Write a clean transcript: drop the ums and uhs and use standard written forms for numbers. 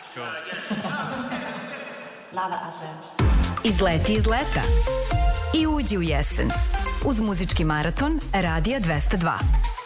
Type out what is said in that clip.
Izleti iz leta i uđi u jesen uz muzički maraton Radija 202.